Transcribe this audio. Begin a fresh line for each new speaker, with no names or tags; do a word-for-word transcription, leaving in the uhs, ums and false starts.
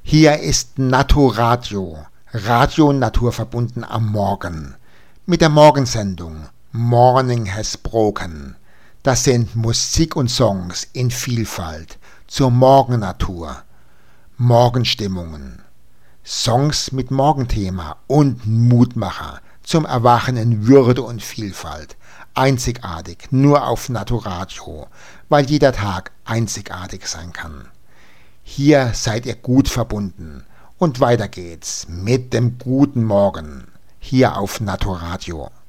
Hier ist Naturadio, Radio naturverbunden am Morgen, mit der Morgensendung Morning Has Broken. Das sind Musik und Songs in Vielfalt zur Morgennatur, Morgenstimmungen, Songs mit Morgenthema und Mutmacher zum Erwachen in Würde und Vielfalt. Einzigartig, nur auf Naturadio, weil jeder Tag einzigartig sein kann. Hier seid ihr gut verbunden und weiter geht's mit dem guten Morgen hier auf Naturadio.